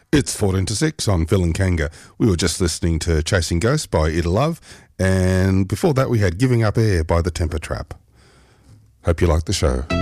It's 14 to 6 on Phil and Kanga. We were just listening to Chasing Ghosts by Ida Love, and before that we had Giving Up Air by The Temper Trap. Hope you like the show.